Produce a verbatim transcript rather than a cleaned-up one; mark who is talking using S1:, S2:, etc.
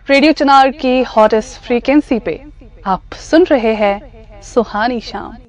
S1: Radio चिनार की hottest frequency पे आप सुन रहे हैं सुहानी शाम।